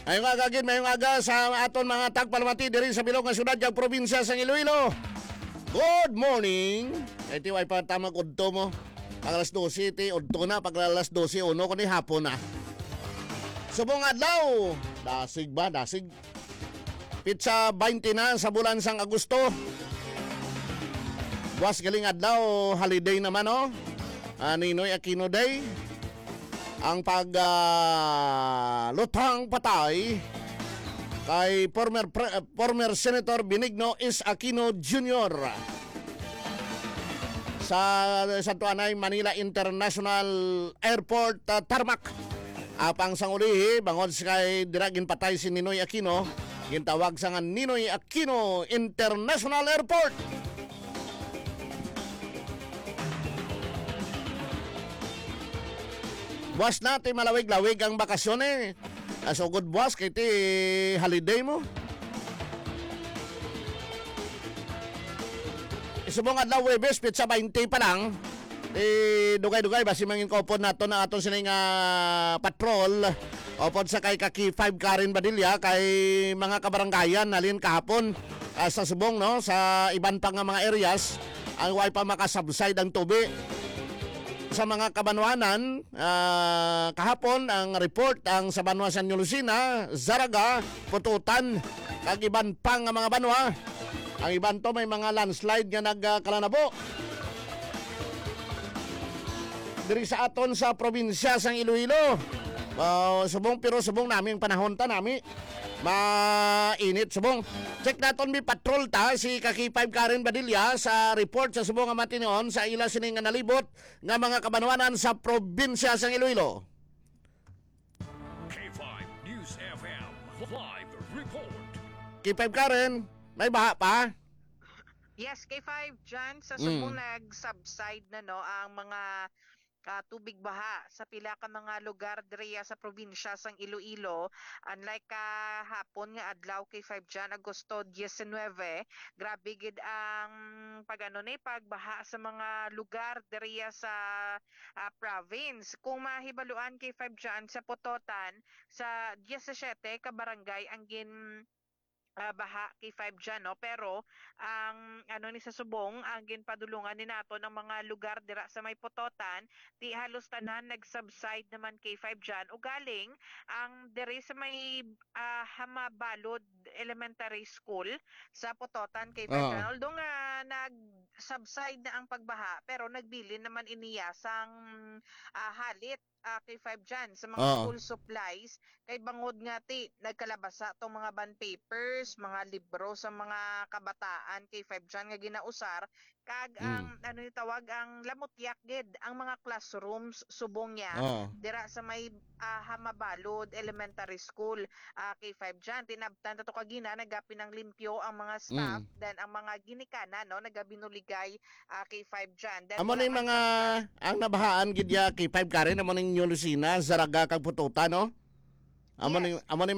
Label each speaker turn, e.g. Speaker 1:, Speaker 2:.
Speaker 1: Mayong aga sa aton mga tagpalamati diri sa bilog nga syudad kag probinsya sa Iloilo. Good morning. Ito ay patamag udto mo. Pag alas 12 ti udto na, pag alas 12 uno kundi hapon na. Subong adlaw. Dasig ba? Dasig. Pizza 20 na sa bulan sang Agosto. Buwas galing adlaw, holiday naman oh. Ninoy Aquino Day. Ang lutang patay kay former Senator Benigno is Aquino Jr. sa Tuanay Manila International Airport tarmac. Apang sangulihi bangod sa kay diragin patay si Ninoy Aquino, gintawag sa nga Ninoy Aquino International Airport. Buwas natin malawig-lawig ang bakasyon eh. So good buwas kay ti holiday mo. Isubong adlaw Webes, pizza 20 pa lang. Dugay-dugay basi mangin kopon nato na aton sining patrol. Opod sa kay Kaki 5 Karen Badilla kay mga kabaranggayan nalin kahapon sa subong no sa iban pa nga mga areas ang way pa makasubside ang tubig. Sa mga kabanwanan, kahapon ang report ang sa Banwa San Lucina, Zaraga, Pututan, kag iban pang mga banwa. Ang iban to may mga landslide nga nagkalanabo. Diri sa aton sa probinsya sang Iloilo. Subong namin panahon ta nami. Mainit subong. Check naton mi patrol ta si Kaki 5 Karen Badilla sa report sa subong nga matinoon sa ila sining nga nalibot nga mga kabanwanan sa probinsya sang Iloilo.
Speaker 2: K5 News FM live report.
Speaker 1: K5 Karen, may baha pa?
Speaker 3: Yes, K5 dyan sa subong nag-subside na no ang mga tubig baha sa pila ka mga lugar diriya sa probinsya sang Iloilo. Unlike kahapon nga adlaw K5 dyan, Agosto 19, grabe gid ang pagbaha sa mga lugar diriya sa province. Kung mahibaluan K5 dyan sa Pototan, sa 17 ka barangay ang baha K5 dyan, no? Pero ang ni sa subong ang ginpadulungan ni nato ng mga lugar dira sa may Pototan, di halos tanan nag-subside naman K5 dyan. O galing ang diri sa may Hamabalod Elementary School sa Pototan K5 dyan. Although nga nag-subside na ang pagbaha, pero nagbilin naman iniya sang halit K5 dyan sa mga school supplies kay bangod nga ti nagkalabasa tong mga bond papers, mga libro sa mga kabataan K5 dyan nga ginausar kag ang tawag ang lamutyak gid ang mga classrooms subong niya dira sa may Hamabalod Elementary School K5 dyan. Tinabtan to kagina nagapi ng limpyo ang mga staff then ang mga ginikana no nagabinuligay K5 dyan.
Speaker 1: Amo ni mga ang nabahaan gid ya K5 Karen amo ning Lucina, Zaraga kag Pututan no. Amo ni